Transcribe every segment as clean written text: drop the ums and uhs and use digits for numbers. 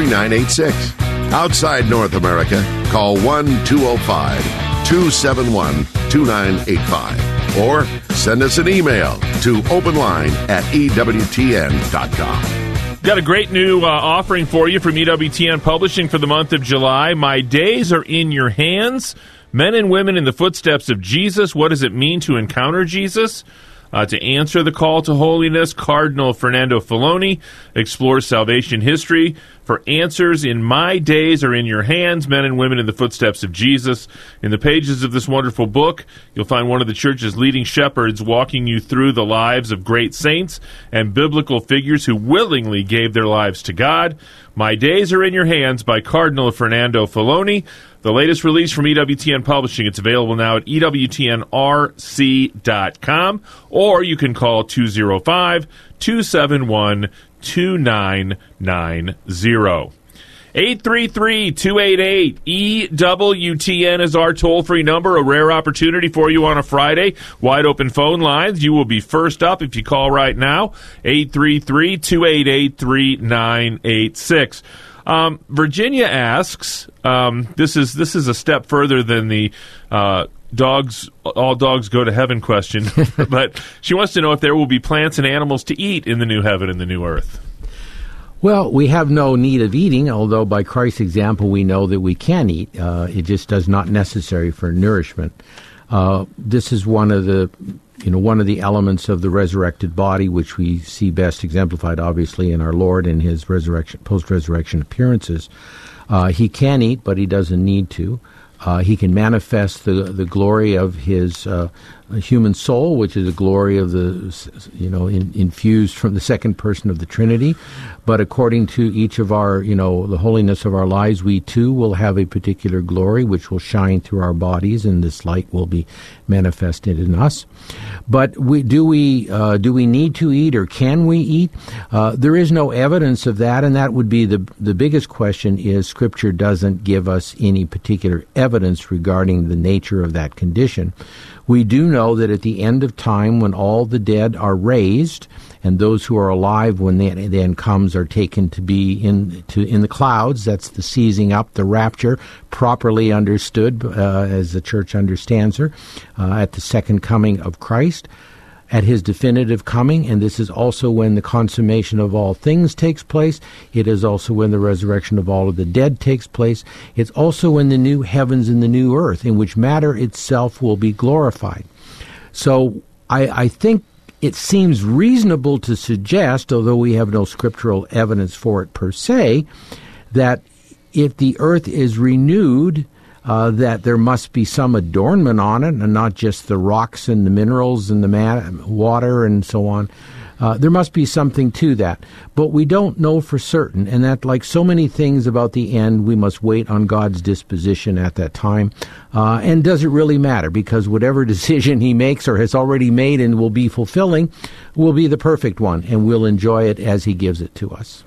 3986. Outside North America, call 1-205-271-2985 or send us an email to openline@ewtn.com. Got a great new offering for you from EWTN Publishing for the month of July. My Days Are in Your Hands. Men and Women in the Footsteps of Jesus. What does it mean to encounter Jesus? To answer the call to holiness, Cardinal Fernando Filoni explores salvation history. For answers in My Days Are in Your Hands, Men and Women in the Footsteps of Jesus. In the pages of this wonderful book, you'll find one of the church's leading shepherds walking you through the lives of great saints and biblical figures who willingly gave their lives to God. My Days Are in Your Hands by Cardinal Fernando Filoni. The latest release from EWTN Publishing. It's available now at EWTNRC.com, or you can call 205-271-2990. 833-288-EWTN is our toll-free number, a rare opportunity for you on a Friday. Wide open phone lines. You will be first up if you call right now, 833-288-3986. Virginia asks, this is a step further than the all dogs go to heaven question, but she wants to know if there will be plants and animals to eat in the new heaven and the new earth. Well, we have no need of eating, although by Christ's example we know that we can eat. It just does not necessary for nourishment. This is one of the elements of the resurrected body, which we see best exemplified, obviously, in our Lord and his resurrection, post-resurrection appearances. He can eat, but he doesn't need to. He can manifest the glory of his human soul, which is the glory of infused from the second person of the Trinity. But according to each of our, the holiness of our lives, we too will have a particular glory which will shine through our bodies, and this light will be manifested in us. But do we need to eat, or can we eat? There is no evidence of that, and that would be the biggest question. Is Scripture doesn't give us any particular evidence regarding the nature of that condition. We do know that at the end of time, when all the dead are raised, and those who are alive when that then comes are taken to be in the clouds, that's the seizing up, the rapture, properly understood as the church understands her, at the second coming of Christ, at his definitive coming, and this is also when the consummation of all things takes place. It is also when the resurrection of all of the dead takes place. It's also when the new heavens and the new earth, in which matter itself will be glorified. So I think it seems reasonable to suggest, although we have no scriptural evidence for it per se, that if the earth is renewed, that there must be some adornment on it, and not just the rocks and the minerals and the water and so on. There must be something to that. But we don't know for certain, and that, like so many things about the end, we must wait on God's disposition at that time. And does it really matter? Because whatever decision he makes or has already made and will be fulfilling will be the perfect one, and we'll enjoy it as he gives it to us.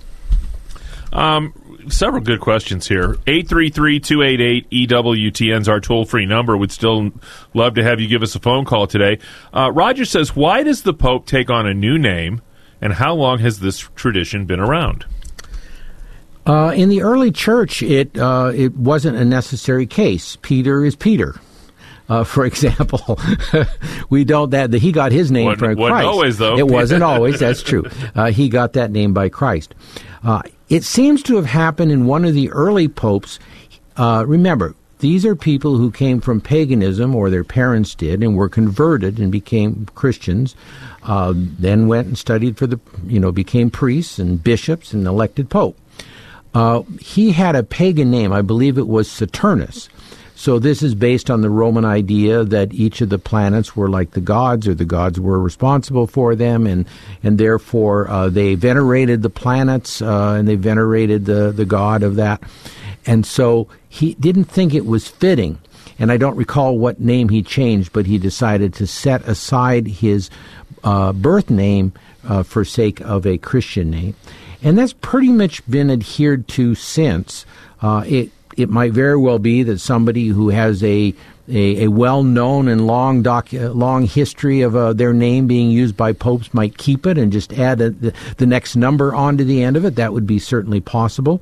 Several good questions here. 833-288-EWTN's our toll-free number. We'd still love to have you give us a phone call today. Roger says, why does the Pope take on a new name, and how long has this tradition been around? In the early church, it wasn't a necessary case. Peter is Peter. For example, he got his name from Christ. Wasn't always, though. It wasn't always, that's true. He got that name by Christ. It seems to have happened in one of the early popes. Remember, these are people who came from paganism, or their parents did, and were converted and became Christians, then went and studied became priests and bishops and elected pope. He had a pagan name. I believe it was Saturnus. So this is based on the Roman idea that each of the planets were like the gods, or the gods were responsible for them, and therefore they venerated the planets, and they venerated the god of that. And so he didn't think it was fitting, and I don't recall what name he changed, but he decided to set aside his birth name for sake of a Christian name. And that's pretty much been adhered to since. It might very well be that somebody who has a well-known and long history of their name being used by popes might keep it and just add the next number onto the end of it. That would be certainly possible.